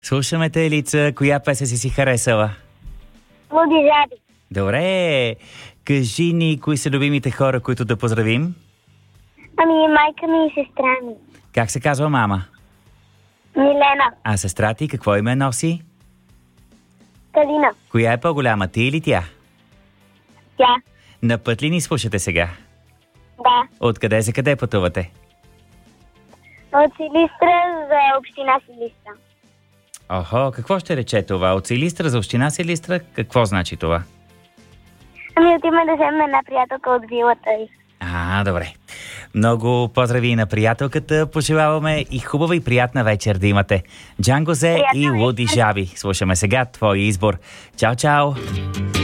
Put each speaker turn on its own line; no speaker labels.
Слушаме те, Елица. Коя песен си харесала?
Луди жаби.
Добре. Кажи ни, кои са любимите хора, които да поздравим?
Майка ми и сестра ми.
Как се казва мама?
Милена.
А сестра ти какво име носи?
Калина.
Коя е по-голяма, ти или тя?
Тя.
На път ли ни слушате сега?
Да.
Откъде за къде пътувате?
От Силистра за община Силистра.
Охо, какво ще рече това? От Силистра за община Силистра? Какво значи това?
Отиваме да вземем една приятелка от вилата й.
Добре. Много поздрави на приятелката. Пожелаваме и хубава и приятна вечер да имате. Джанго Зе и Луди жаби. Слушаме сега твой избор. Чао, чао!